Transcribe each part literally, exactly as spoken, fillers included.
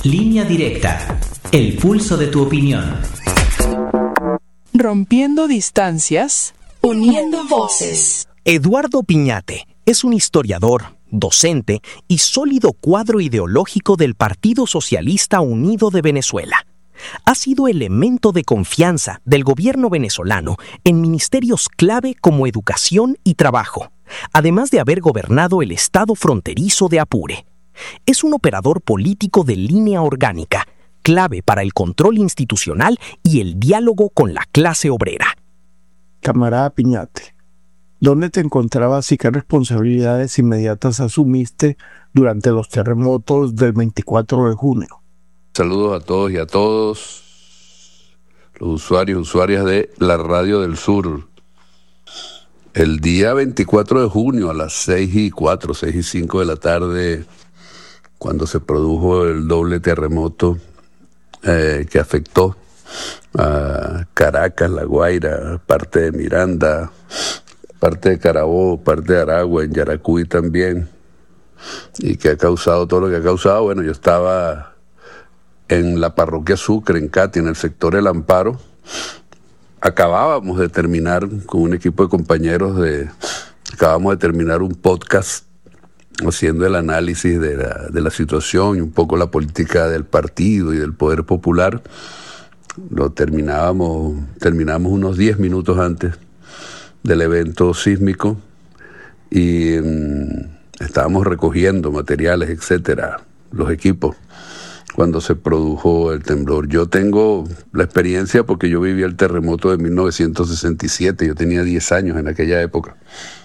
Línea Directa, el pulso de tu opinión. Rompiendo distancias, uniendo voces. Eduardo Piñate es un historiador, docente y sólido cuadro ideológico del Partido Socialista Unido de Venezuela. Ha sido elemento de confianza del gobierno venezolano en ministerios clave como educación y trabajo, además de haber gobernado el estado fronterizo de Apure. Es un operador político de línea orgánica, clave para el control institucional y el diálogo con la clase obrera. Camarada Piñate, ¿dónde te encontrabas y qué responsabilidades inmediatas asumiste durante los terremotos del veinticuatro de junio? Saludos a todos y a todos los usuarios y usuarias de la Radio del Sur. El día veinticuatro de junio a las seis y cuatro, seis y cinco de la tarde, cuando se produjo el doble terremoto eh, que afectó a Caracas, La Guaira, parte de Miranda, parte de Carabobo, parte de Aragua, en Yaracuy también, y que ha causado todo lo que ha causado. Bueno, yo estaba en la parroquia Sucre, en Cati, en el sector El Amparo. Acabábamos de terminar con un equipo de compañeros de, acabamos de terminar un podcast haciendo el análisis de la, de la situación y un poco la política del partido y del poder popular. Lo terminábamos, terminamos unos diez minutos antes del evento sísmico y um, estábamos recogiendo materiales, etcétera, los equipos, cuando se produjo el temblor. Yo tengo la experiencia porque yo viví el terremoto de mil novecientos sesenta y siete, yo tenía diez años en aquella época.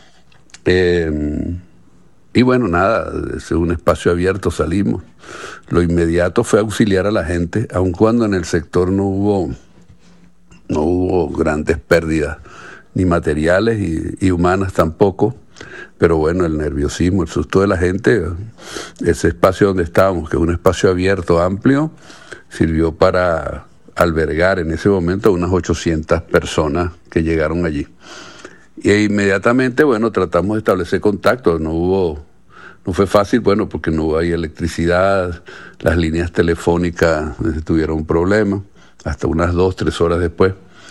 Eh, y bueno, nada, es un espacio abierto, salimos. Lo inmediato fue auxiliar a la gente, aun cuando en el sector no hubo, no hubo grandes pérdidas, ni materiales y, y humanas tampoco. Pero bueno, el nerviosismo, el susto de la gente, ese espacio donde estábamos, que es un espacio abierto, amplio, sirvió para albergar en ese momento a unas ochocientas personas que llegaron allí. Y inmediatamente, bueno, tratamos de establecer contacto. No hubo, no fue fácil, bueno, porque no hubo ahí electricidad, las líneas telefónicas tuvieron problemas, hasta unas dos, tres horas después.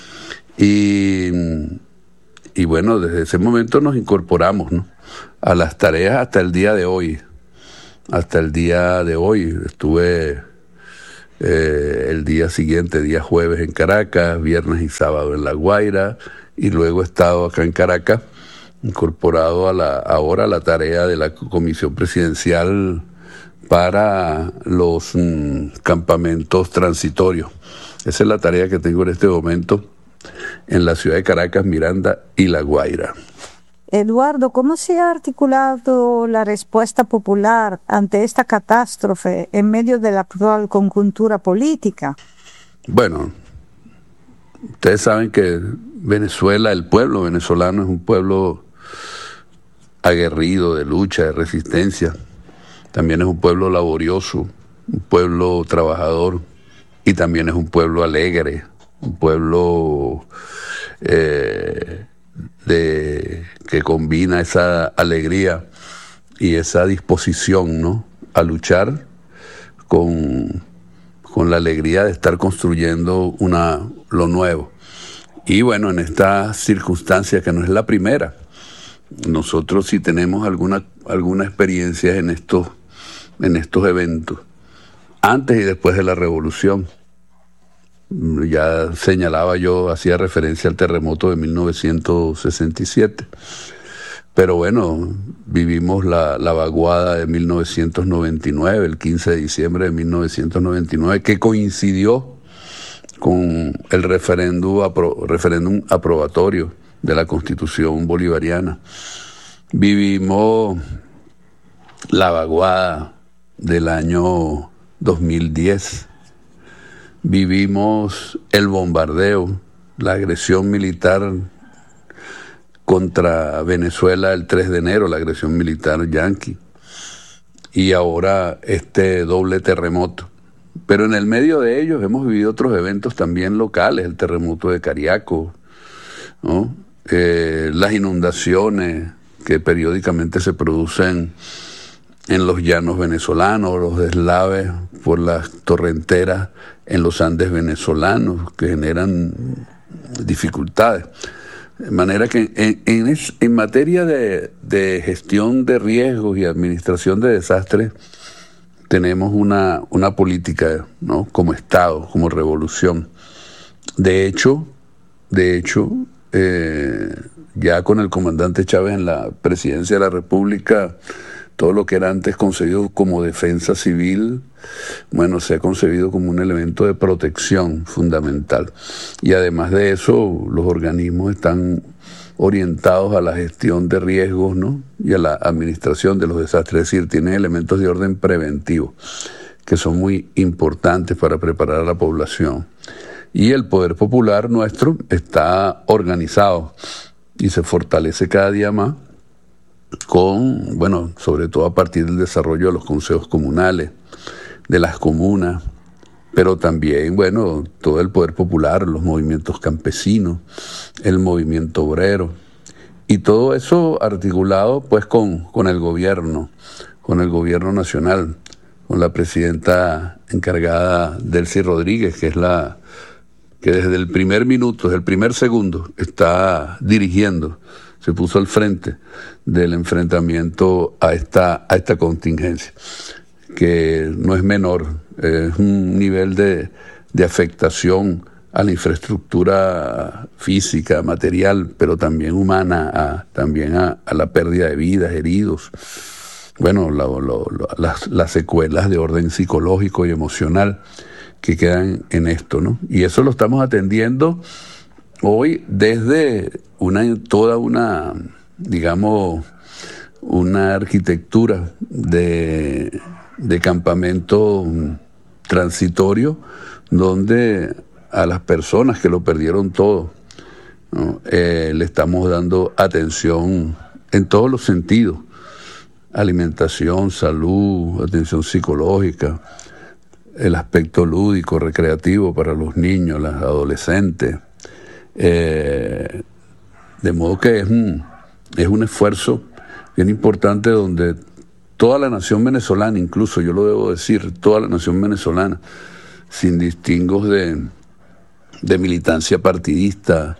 Y, y bueno, desde ese momento nos incorporamos, ¿no?, a las tareas hasta el día de hoy. Hasta el día de hoy estuve eh, el día siguiente, día jueves en Caracas, viernes y sábado en La Guaira, y luego he estado acá en Caracas, incorporado a la, ahora a la tarea de la Comisión Presidencial para los mm, campamentos transitorios. Esa es la tarea que tengo en este momento en la ciudad de Caracas, Miranda y La Guaira. Eduardo, ¿cómo se ha articulado la respuesta popular ante esta catástrofe en medio de la actual conjuntura política? Bueno, ustedes saben que Venezuela, el pueblo venezolano es un pueblo aguerrido, de lucha, de resistencia. También es un pueblo laborioso, un pueblo trabajador, y también es un pueblo alegre, un pueblo eh, de, que combina esa alegría y esa disposición, ¿no?, a luchar con, con la alegría de estar construyendo una, lo nuevo. Y bueno, en esta circunstancia que no es la primera, nosotros sí tenemos alguna, alguna experiencia en estos, en estos eventos, antes y después de la revolución. Ya señalaba yo, hacía referencia al terremoto de mil novecientos sesenta y siete. Pero bueno, vivimos la, la vaguada de mil novecientos noventa y nueve, el quince de diciembre de mil novecientos noventa y nueve, que coincidió con el referéndum, apro, referéndum aprobatorio de la Constitución bolivariana. Vivimos la vaguada del año dos mil diez. Vivimos el bombardeo, la agresión militar contra Venezuela el tres de enero, la agresión militar yanqui. Y ahora este doble terremoto. Pero en el medio de ellos hemos vivido otros eventos también locales, el terremoto de Cariaco, ¿no?, eh, las inundaciones que periódicamente se producen en los llanos venezolanos, los deslaves por las torrenteras en los Andes venezolanos que generan dificultades. De manera que en, en, es, en materia de, de gestión de riesgos y administración de desastres tenemos una, una política, ¿no?, como Estado, como revolución. De hecho, de hecho, eh, ya con el comandante Chávez en la presidencia de la República, todo lo que era antes concebido como defensa civil, bueno, se ha concebido como un elemento de protección fundamental. Y además de eso, los organismos están orientados a la gestión de riesgos, ¿no?, y a la administración de los desastres, es decir, tienen elementos de orden preventivo que son muy importantes para preparar a la población. Y el poder popular nuestro está organizado y se fortalece cada día más con, bueno, sobre todo a partir del desarrollo de los consejos comunales, de las comunas, pero también, bueno, todo el poder popular, los movimientos campesinos, el movimiento obrero, y todo eso articulado pues con, con el gobierno, con el gobierno nacional, con la presidenta encargada, Delcy Rodríguez, que es la que desde el primer minuto, desde el primer segundo, está dirigiendo, se puso al frente del enfrentamiento a esta, a esta contingencia, que no es menor, es un nivel de, de afectación a la infraestructura física, material, pero también humana, a, también a, a la pérdida de vidas, heridos, bueno, lo, lo, lo, las, las secuelas de orden psicológico y emocional que quedan en esto, ¿no? Y eso lo estamos atendiendo hoy desde una toda una, digamos, una arquitectura de, de campamento transitorio donde a las personas que lo perdieron todo, ¿no?, eh, le estamos dando atención en todos los sentidos: alimentación, salud, atención psicológica, el aspecto lúdico, recreativo para los niños, los adolescentes. Eh, de modo que es un, es un esfuerzo bien importante donde toda la nación venezolana, incluso yo lo debo decir, toda la nación venezolana, sin distingos de, de militancia partidista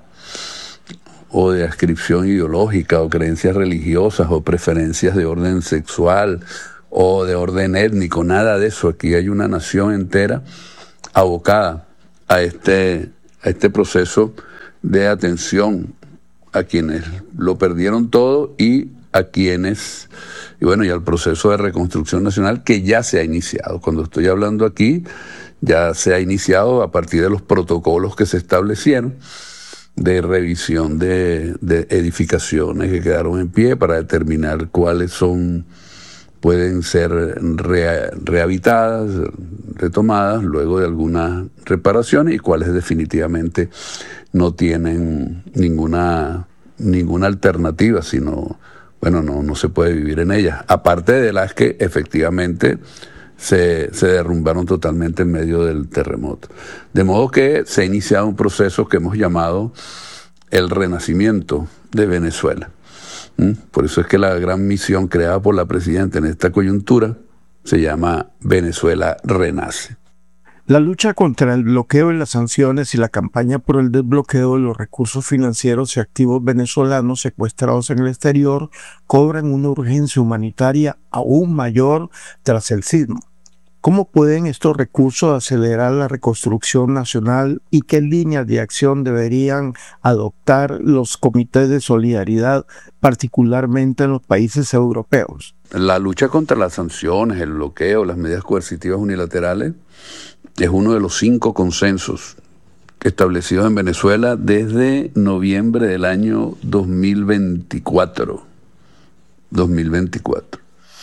o de adscripción ideológica o creencias religiosas o preferencias de orden sexual o de orden étnico, nada de eso. Aquí hay una nación entera abocada a este, a este proceso de atención a quienes lo perdieron todo y a quienes, y bueno, y al proceso de reconstrucción nacional que ya se ha iniciado. Cuando estoy hablando aquí, ya se ha iniciado a partir de los protocolos que se establecieron de revisión de, de edificaciones que quedaron en pie para determinar cuáles son, pueden ser re, rehabilitadas, retomadas luego de algunas reparaciones y cuáles definitivamente no tienen ninguna, ninguna alternativa, sino, bueno, no, no se puede vivir en ellas, aparte de las que efectivamente se, se derrumbaron totalmente en medio del terremoto. De modo que se ha iniciado un proceso que hemos llamado el renacimiento de Venezuela. ¿Mm? Por eso es que la gran misión creada por la presidenta en esta coyuntura se llama Venezuela Renace. La lucha contra el bloqueo y las sanciones y la campaña por el desbloqueo de los recursos financieros y activos venezolanos secuestrados en el exterior cobran una urgencia humanitaria aún mayor tras el sismo. ¿Cómo pueden estos recursos acelerar la reconstrucción nacional y qué líneas de acción deberían adoptar los comités de solidaridad, particularmente en los países europeos? La lucha contra las sanciones, el bloqueo, las medidas coercitivas unilaterales es uno de los cinco consensos establecidos en Venezuela desde noviembre del año dos mil veinticuatro. dos mil veinticuatro.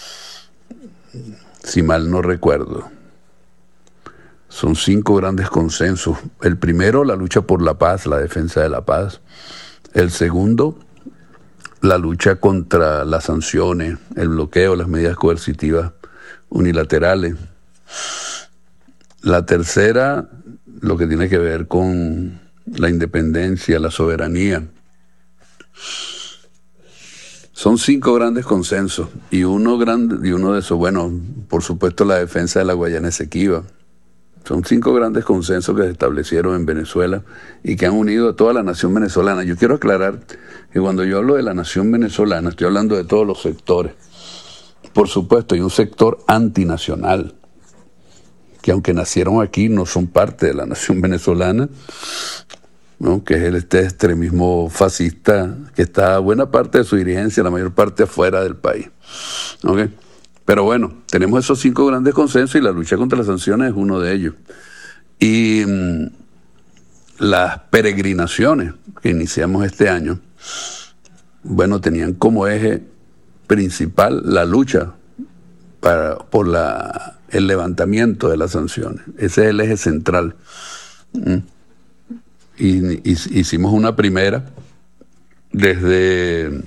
Si mal no recuerdo. Son cinco grandes consensos. El primero, la lucha por la paz, la defensa de la paz. El segundo, la lucha contra las sanciones, el bloqueo, las medidas coercitivas unilaterales. La tercera, lo que tiene que ver con la independencia, la soberanía. Son cinco grandes consensos y uno, grande, y uno de esos, bueno, por supuesto la defensa de la Guayana Esequiba. Son cinco grandes consensos que se establecieron en Venezuela y que han unido a toda la nación venezolana. Yo quiero aclarar que cuando yo hablo de la nación venezolana estoy hablando de todos los sectores. Por supuesto, hay un sector antinacional, que aunque nacieron aquí no son parte de la nación venezolana, ¿no? Que es el, este extremismo fascista que está buena parte de su dirigencia, la mayor parte afuera del país. ¿Okay? Pero bueno, tenemos esos cinco grandes consensos y la lucha contra las sanciones es uno de ellos. Y mmm, las peregrinaciones que iniciamos este año, bueno, tenían como eje principal la lucha para, por la, el levantamiento de las sanciones. Ese es el eje central. ¿Mm? Y, y hicimos una primera desde...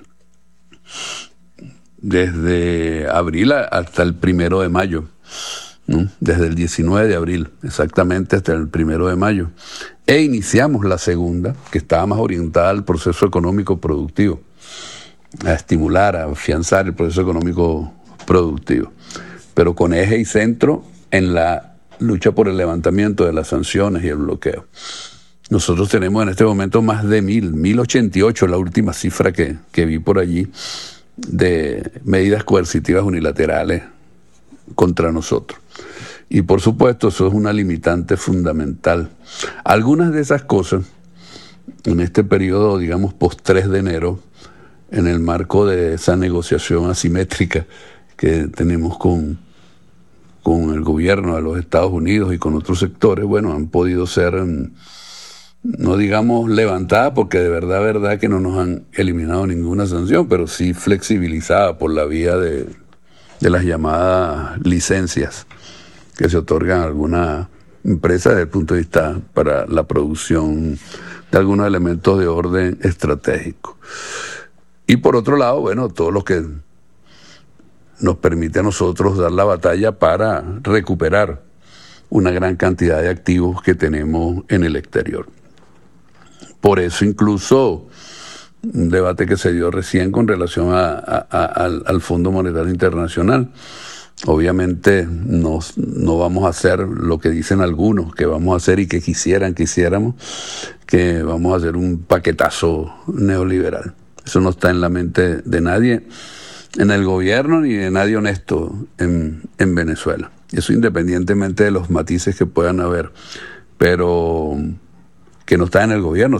desde abril hasta el primero de mayo, ¿no? Desde el diecinueve de abril, exactamente hasta el primero de mayo. E iniciamos la segunda, que estaba más orientada al proceso económico productivo, a estimular, a afianzar el proceso económico productivo, pero con eje y centro en la lucha por el levantamiento de las sanciones y el bloqueo. Nosotros tenemos en este momento más de mil, mil ochenta y ocho, la última cifra que, que vi por allí, de medidas coercitivas unilaterales contra nosotros. Y por supuesto eso es una limitante fundamental. Algunas de esas cosas, en este periodo, digamos, post tres de enero, en el marco de esa negociación asimétrica que tenemos con, con el gobierno de los Estados Unidos y con otros sectores, bueno, han podido ser, no digamos levantadas, porque de verdad, verdad que no nos han eliminado ninguna sanción, pero sí flexibilizada por la vía de, de las llamadas licencias que se otorgan a alguna empresa desde el punto de vista para la producción de algunos elementos de orden estratégico. Y por otro lado, bueno, todo lo que nos permite a nosotros dar la batalla para recuperar una gran cantidad de activos que tenemos en el exterior. Por eso incluso un debate que se dio recién con relación a, a, a, al, al Fondo Monetario Internacional. Obviamente no, no vamos a hacer lo que dicen algunos que vamos a hacer y que quisieran que hiciéramos, que vamos a hacer un paquetazo neoliberal. Eso no está en la mente de nadie en el gobierno ni de nadie honesto en, en Venezuela. Eso independientemente de los matices que puedan haber, pero que no está en el gobierno.